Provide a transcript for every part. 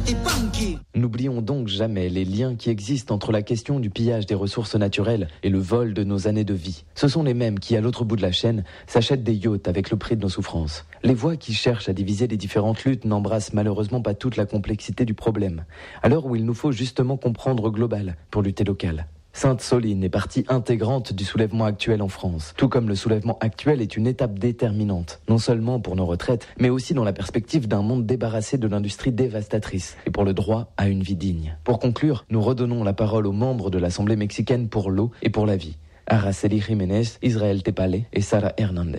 N'oublions donc jamais les liens qui existent entre la question du pillage des ressources naturelles et le vol de nos années de vie. Ce sont les mêmes qui, à l'autre bout de la chaîne, s'achètent des yachts avec le prix de nos souffrances. Les voix qui cherchent à diviser les différentes luttes n'embrassent malheureusement pas toute la complexité du problème, à l'heure où il nous faut justement comprendre global pour lutter local. Sainte-Soline est partie intégrante du soulèvement actuel en France, tout comme le soulèvement actuel est une étape déterminante, non seulement pour nos retraites, mais aussi dans la perspective d'un monde débarrassé de l'industrie dévastatrice et pour le droit à une vie digne. Pour conclure, nous redonnons la parole aux membres de l'Assemblée mexicaine pour l'eau et pour la vie. Araceli Jiménez, Israël Tepale et Sara Hernández.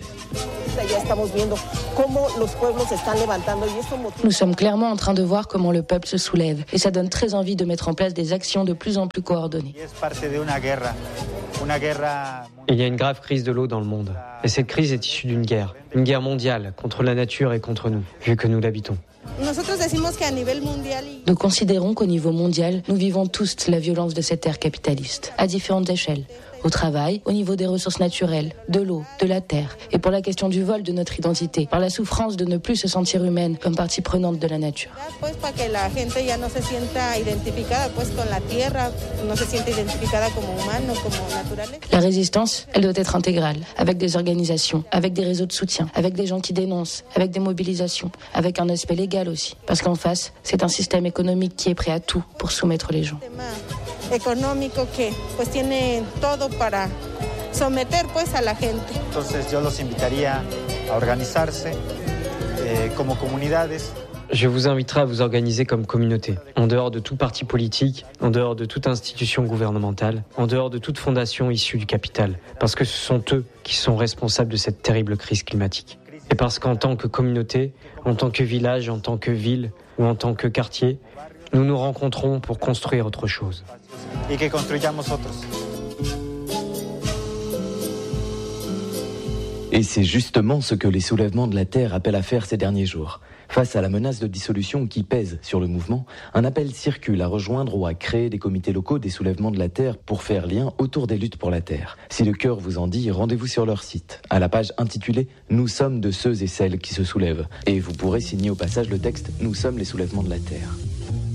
Nous sommes clairement en train de voir comment le peuple se soulève et ça donne très envie de mettre en place des actions de plus en plus coordonnées. Il y a une grave crise de l'eau dans le monde. Et cette crise est issue d'une guerre mondiale contre la nature et contre nous, vu que nous l'habitons. Nous considérons qu'au niveau mondial, nous vivons tous la violence de cette ère capitaliste, à différentes échelles. Au travail, au niveau des ressources naturelles, de l'eau, de la terre, et pour la question du vol de notre identité, par la souffrance de ne plus se sentir humaine comme partie prenante de la nature. La résistance, elle doit être intégrale, avec des organisations, avec des réseaux de soutien, avec des gens qui dénoncent, avec des mobilisations, avec un aspect légal aussi. Parce qu'en face, c'est un système économique qui est prêt à tout pour soumettre les gens. Económico que pues tiene todo para someter pues a la gente. Entonces yo los invitaría a organizarse como comunidades. Je vous inviterai à vous organiser comme communauté, en dehors de tout parti politique, en dehors de toute institution gouvernementale, en dehors de toute fondation issue du capital, parce que ce sont eux qui sont responsables de cette terrible crise climatique. Et parce qu'en tant que communauté, en tant que village, en tant que ville ou en tant que quartier, nous nous rencontrons pour construire autre chose. Et c'est justement ce que les soulèvements de la Terre appellent à faire ces derniers jours. Face à la menace de dissolution qui pèse sur le mouvement, un appel circule à rejoindre ou à créer des comités locaux des soulèvements de la Terre pour faire lien autour des luttes pour la Terre. Si le cœur vous en dit, rendez-vous sur leur site, à la page intitulée « Nous sommes de ceux et celles qui se soulèvent ». Et vous pourrez signer au passage le texte « Nous sommes les soulèvements de la Terre ».